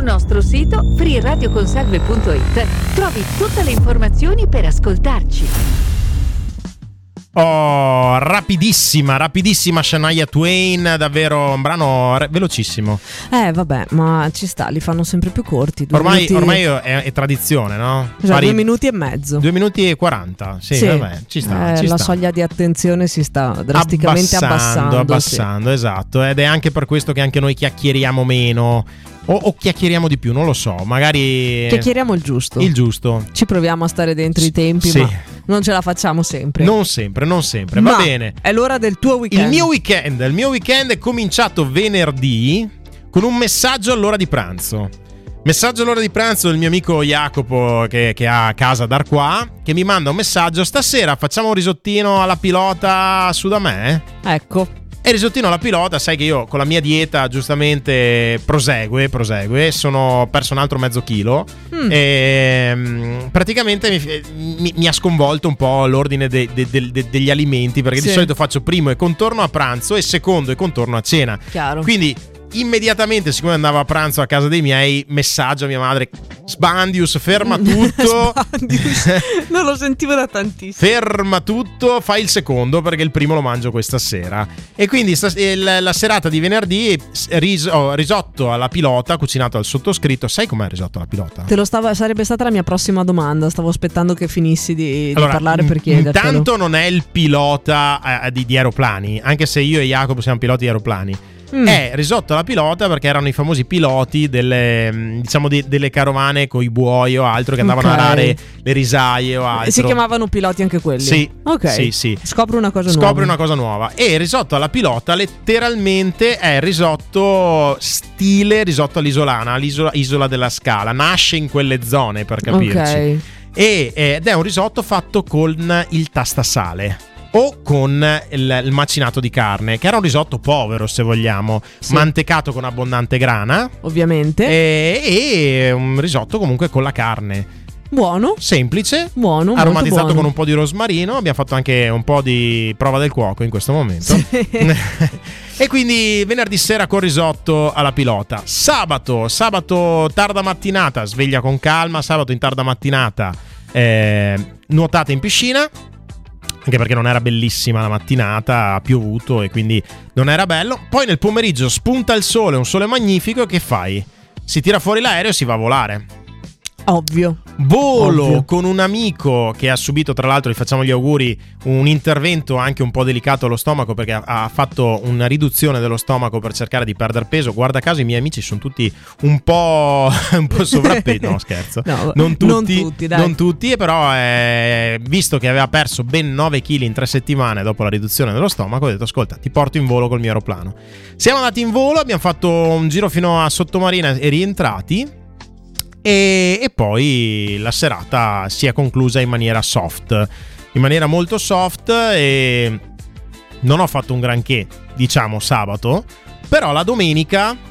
nostro sito freeradioconserve.it trovi tutte le informazioni per ascoltarci. Oh, rapidissima Shania Twain, davvero un brano velocissimo. Vabbè, ma ci sta, li fanno sempre più corti. Ormai è tradizione, no? Esatto, 2 minuti e mezzo. 2 minuti e 40, sì. Vabbè, ci sta. La soglia di attenzione si sta drasticamente abbassando, sì. Esatto, ed è anche per questo che anche noi chiacchieriamo meno. O chiacchieriamo di più, non lo so, magari chiacchieriamo il giusto. Ci proviamo a stare dentro i tempi, sì. Ma non ce la facciamo sempre. Non sempre. Ma va bene. È l'ora del tuo weekend. Il mio weekend è cominciato venerdì con un messaggio all'ora di pranzo. Messaggio all'ora di pranzo del mio amico Jacopo che ha casa da qua, che mi manda un messaggio: stasera facciamo un risottino alla pilota su da me? Ecco. E il risottino alla pilota, sai che io con la mia dieta giustamente prosegue, sono perso un altro mezzo chilo e praticamente mi ha sconvolto un po' l'ordine degli alimenti, perché di solito faccio primo e contorno a pranzo e secondo e contorno a cena. Chiaro. Quindi immediatamente, siccome andavo a pranzo a casa dei miei, messaggio a mia madre: Sbandius, ferma tutto. Non lo sentivo da tantissimo. Ferma tutto, fai il secondo perché il primo lo mangio questa sera. E quindi la serata di venerdì risotto alla pilota cucinato al sottoscritto. Sai com'è il risotto alla pilota? Sarebbe stata la mia prossima domanda. Stavo aspettando che finissi di parlare per chiedertelo. Intanto non è il pilota di aeroplani, anche se io e Jacopo siamo piloti di aeroplani. È risotto alla pilota perché erano i famosi piloti delle carovane con i buoi o altro che andavano a arare le risaie o altro. Si chiamavano piloti anche quelli? Sì. Ok. Sì. Scopri una cosa nuova. E il risotto alla pilota letteralmente è risotto stile risotto all'isolana, isola della Scala. Nasce in quelle zone, per capirci. Ok. Ed è un risotto fatto con il tastasale o con il macinato di carne, che era un risotto povero, se vogliamo, mantecato con abbondante grana, ovviamente, e un risotto comunque con la carne. Buono, semplice, buono, aromatizzato buono. Con un po' di rosmarino. Abbiamo fatto anche un po' di prova del cuoco in questo momento. E quindi venerdì sera con risotto alla pilota. Sabato tarda mattinata, sveglia con calma. Sabato in tarda mattinata nuotate in piscina, anche perché non era bellissima la mattinata, ha piovuto e quindi non era bello. Poi nel pomeriggio spunta il sole, un sole magnifico, e che fai? Si tira fuori l'aereo e si va a volare. Ovvio. Volo con un amico che ha subito, tra l'altro gli facciamo gli auguri, un intervento anche un po' delicato allo stomaco, perché ha fatto una riduzione dello stomaco per cercare di perdere peso. Guarda caso i miei amici sono tutti un po' sovrappeso. No, scherzo. No, non tutti, dai. Però visto che aveva perso ben 9 kg in 3 settimane dopo la riduzione dello stomaco, ho detto: ascolta, ti porto in volo col mio aeroplano. Siamo andati in volo, abbiamo fatto un giro fino a Sottomarina e rientrati. E poi la serata si è conclusa in maniera molto soft, e non ho fatto un granché, diciamo, sabato, però la domenica